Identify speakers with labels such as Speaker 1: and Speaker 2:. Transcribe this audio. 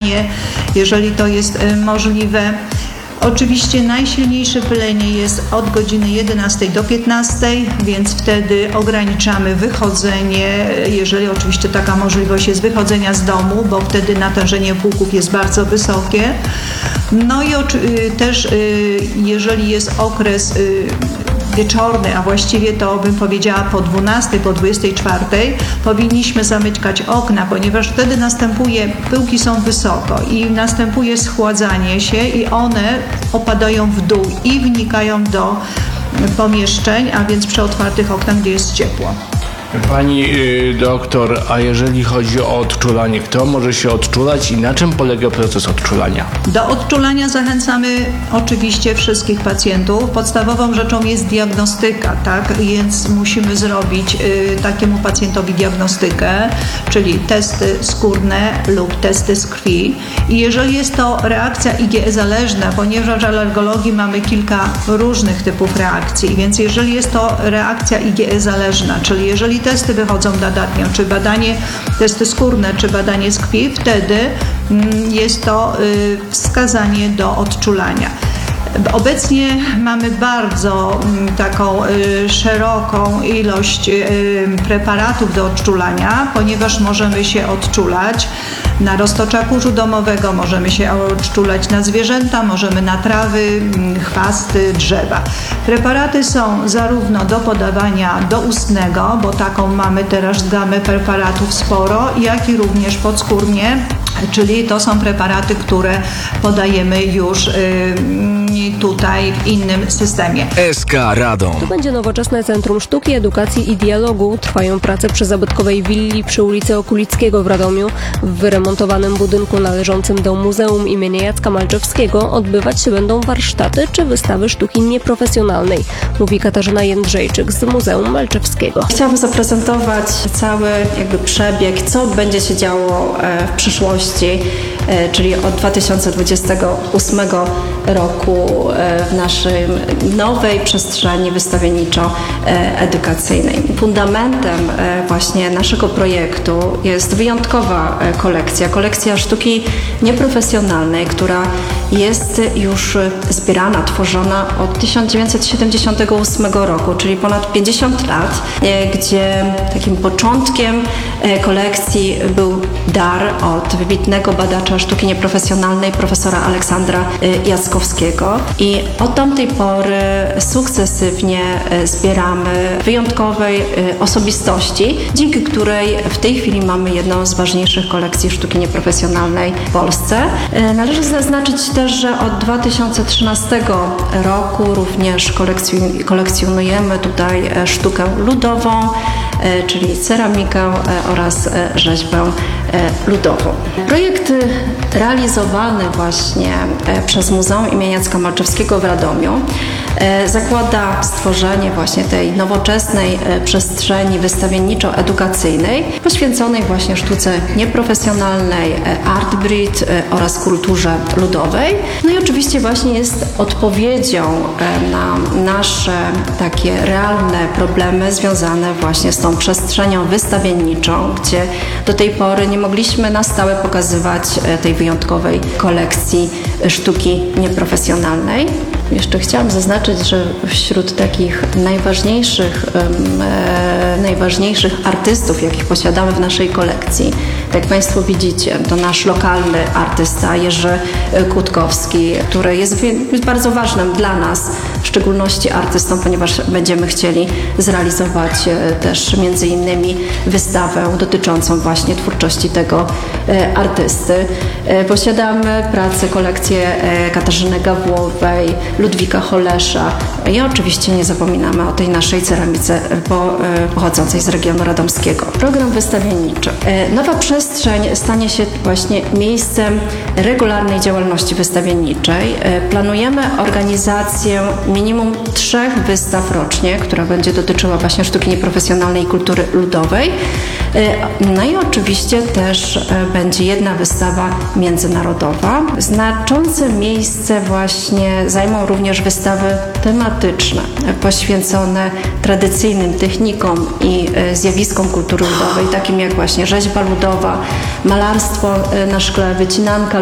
Speaker 1: śniadanie, jeżeli to jest możliwe. Oczywiście najsilniejsze pylenie jest od godziny 11 do 15, więc wtedy ograniczamy wychodzenie, jeżeli oczywiście taka możliwość jest wychodzenia z domu, bo wtedy natężenie płuców jest bardzo wysokie. No i też jeżeli jest okres wieczorny, a właściwie to bym powiedziała po 12, po 24, powinniśmy zamykać okna, ponieważ wtedy pyłki są wysoko i następuje schładzanie się i one opadają w dół i wnikają do pomieszczeń, a więc przy otwartych oknach, gdzie jest ciepło.
Speaker 2: Pani doktor, a jeżeli chodzi o odczulanie, kto może się odczulać i na czym polega proces odczulania?
Speaker 1: Do odczulania zachęcamy oczywiście wszystkich pacjentów. Podstawową rzeczą jest diagnostyka, tak? Więc musimy zrobić takiemu pacjentowi diagnostykę, czyli testy skórne lub testy z krwi. I jeżeli jest to reakcja IgE zależna, ponieważ w alergologii mamy kilka różnych typów reakcji, więc jeżeli jest to reakcja IgE zależna, czyli jeżeli testy wychodzą dodatnio, czy testy skórne, czy badanie z krwi, wtedy jest to wskazanie do odczulania. Obecnie mamy bardzo taką szeroką ilość preparatów do odczulania, ponieważ możemy się odczulać na roztocza kurzu domowego, możemy się odczulać na zwierzęta, możemy na trawy, chwasty, drzewa. Preparaty są zarówno do podawania doustnego, bo taką mamy teraz gamę preparatów sporo, jak i również podskórnie, czyli to są preparaty, które podajemy już tutaj w innym systemie.
Speaker 3: SK Radom.
Speaker 4: To będzie nowoczesne Centrum Sztuki, Edukacji i Dialogu. Trwają prace przy zabytkowej willi przy ulicy Okulickiego w Radomiu. W wyremontowanym budynku należącym do Muzeum imienia Jacka Malczewskiego odbywać się będą warsztaty czy wystawy sztuki nieprofesjonalnej, mówi Katarzyna Jędrzejczyk z Muzeum Malczewskiego.
Speaker 5: Chciałabym zaprezentować cały przebieg, co będzie się działo w przyszłości, czyli od 2028 roku w naszej nowej przestrzeni wystawienniczo-edukacyjnej. Fundamentem właśnie naszego projektu jest wyjątkowa kolekcja sztuki nieprofesjonalnej, która jest już zbierana, tworzona od 1978 roku, czyli ponad 50 lat, gdzie takim początkiem kolekcji był dar od wybitnego badacza sztuki nieprofesjonalnej, profesora Aleksandra Jackowskiego. I od tamtej pory sukcesywnie zbieramy wyjątkowej osobistości, dzięki której w tej chwili mamy jedną z ważniejszych kolekcji sztuki nieprofesjonalnej w Polsce. Należy zaznaczyć też, że od 2013 roku również kolekcjonujemy tutaj sztukę ludową, czyli ceramikę oraz rzeźbę ludową. Projekt realizowany właśnie przez Muzeum imienia Jacka Malczewskiego w Radomiu zakłada stworzenie właśnie tej nowoczesnej przestrzeni wystawienniczo-edukacyjnej poświęconej właśnie sztuce nieprofesjonalnej, art breed oraz kulturze ludowej. No i oczywiście właśnie jest odpowiedzią na nasze takie realne problemy związane właśnie z tą przestrzenią wystawienniczą, gdzie do tej pory nie mogliśmy na stałe pokazywać tej wyjątkowej kolekcji sztuki nieprofesjonalnej. Jeszcze chciałam zaznaczyć, że wśród takich najważniejszych artystów, jakich posiadamy w naszej kolekcji, jak Państwo widzicie, to nasz lokalny artysta Jerzy Kutkowski, który jest bardzo ważnym dla nas, w szczególności artystą, ponieważ będziemy chcieli zrealizować też między innymi wystawę dotyczącą właśnie twórczości tego artysty. Posiadamy kolekcję Katarzyny Gawłowej, Ludwika Holesza i oczywiście nie zapominamy o tej naszej ceramice pochodzącej z regionu radomskiego. Program wystawienniczy. Nowa przestrzeń stanie się właśnie miejscem regularnej działalności wystawienniczej. Planujemy organizację minimum 3 wystaw rocznie, która będzie dotyczyła właśnie sztuki nieprofesjonalnej i kultury ludowej. No i oczywiście też będzie jedna wystawa międzynarodowa. Znaczące miejsce właśnie zajmą również wystawy tematyczne, poświęcone tradycyjnym technikom i zjawiskom kultury ludowej, takim jak właśnie rzeźba ludowa, malarstwo na szkle, wycinanka